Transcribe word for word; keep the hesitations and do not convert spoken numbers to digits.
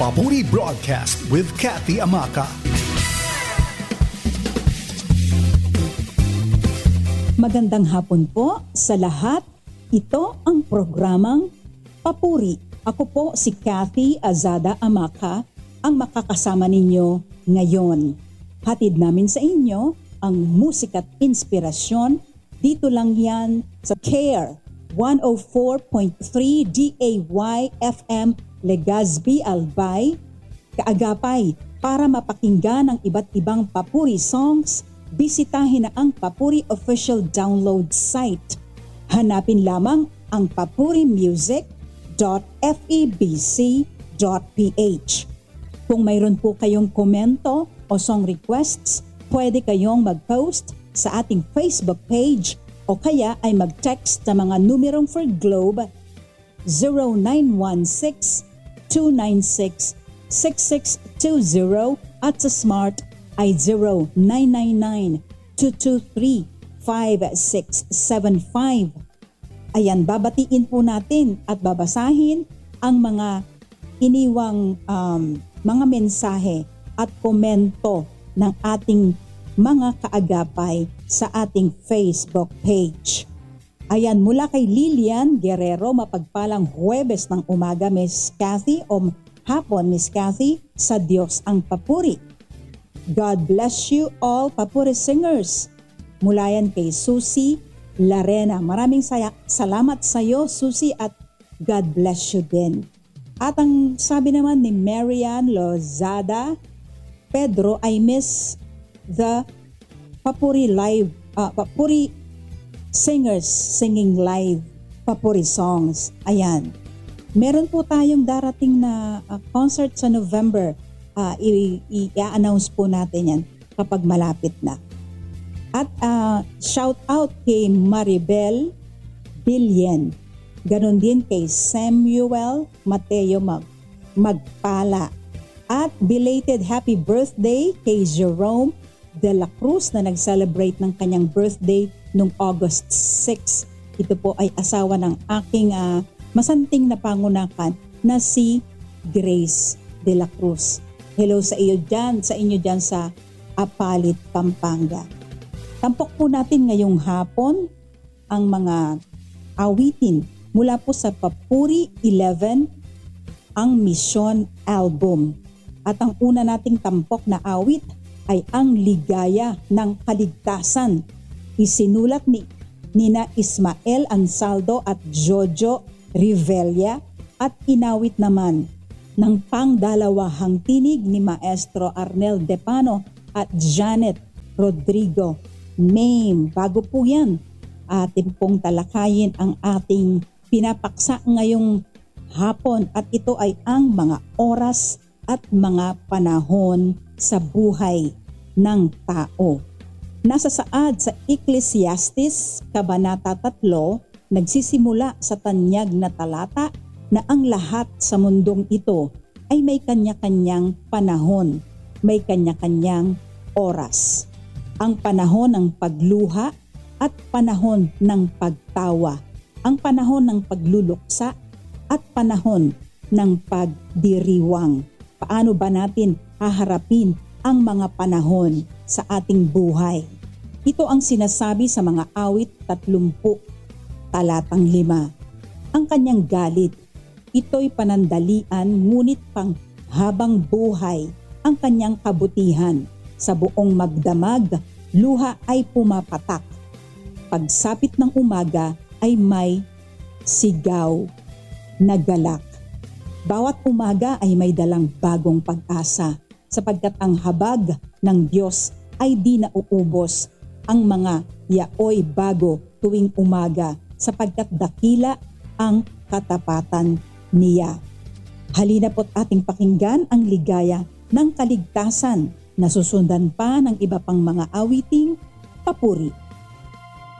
Papuri Broadcast with Kathy Amaka. Magandang hapon po sa lahat. Ito ang programang Papuri. Ako po si Kathy Azada Amaka, ang makakasama ninyo ngayon. Hatid namin sa inyo ang musika at inspirasyon. Dito lang yan sa CARE one oh four point three D A Y F M Legazpi, Albay, Kaagapay. Para mapakinggan ang iba't ibang Papuri songs, bisitahin na ang Papuri official download site. Hanapin lamang ang papuri music dot febc dot p h. Kung mayroon po kayong komento o song requests, pwede kayong mag-post sa ating Facebook page o kaya ay mag-text sa mga numerong for Globe zero nine one six, two nine six, six six two zero at sa Smart ay zero nine nine nine, two two three, five six seven five. Ayan, babatiin po natin at babasahin ang mga iniwang um, mga mensahe at komento ng ating mga kaagapay sa ating Facebook page. Ayan, mula kay Lilian Guerrero, mapagpalang Huwebes ng umaga, Miss Kathy, o hapon, Miss Kathy, sa Diyos ang papuri. God bless you all, Papuri singers. Mula yan kay Susie Larena. Maraming saya, salamat sa iyo, Susie, at God bless you din. At ang sabi naman ni Marian Lozada, Pedro, I miss the Papuri live, uh, Papuri singers singing live Papuri songs. Ayan. Meron po tayong darating na uh, concert sa November. Uh, i-announce po natin yan kapag malapit na. At uh, shout out kay Maribel Bilyen. Ganon din kay Samuel Mateo Mag- Magpala. At belated happy birthday kay Jerome De La Cruz na nag-celebrate ng kanyang birthday noong August sixth. Ito po ay asawa ng aking uh, masanting na pangunakan na si Grace De La Cruz. Hello sa iyo dyan, sa inyo dyan sa Apalit, Pampanga. Tampok po natin ngayong hapon ang mga awitin mula po sa Papuri eleven, ang Mission Album. At ang una nating tampok na awit ay ang Ligaya ng Kaligtasan. Isinulat ni Nina Ismael Ansaldo at Jojo Rivella at inawit naman ng pangdalawahang tinig ni Maestro Arnel Depano at Janet Rodrigo Mame. Bago po yan, atin pong talakayin ang ating pinapaksa ngayong hapon at ito ay ang mga oras at mga panahon sa buhay ng tao. Nasa saad sa Ecclesiastes, Kabanata three, nagsisimula sa tanyag na talata na ang lahat sa mundong ito ay may kanya-kanyang panahon, may kanya-kanyang oras. Ang panahon ng pagluha at panahon ng pagtawa, ang panahon ng pagluluksa at panahon ng pagdiriwang. Paano ba natin haharapin ang mga panahon sa ating buhay? Ito ang sinasabi sa mga awit tatlumpu, talatang lima. Ang kanyang galit, ito'y panandalian ngunit pang habang buhay ang kanyang kabutihan. Sa buong magdamag, luha ay pumapatak. Pagsapit ng umaga ay may sigaw na galak. Bawat umaga ay may dalang bagong pag-asa, sapagkat ang habag ng Diyos ay di nauubos. Ang mga yaoy bago tuwing umaga, sapagkat dakila ang katapatan niya. Halina po't ating pakinggan ang ligaya ng kaligtasan na susundan pa ng iba pang mga awiting papuri.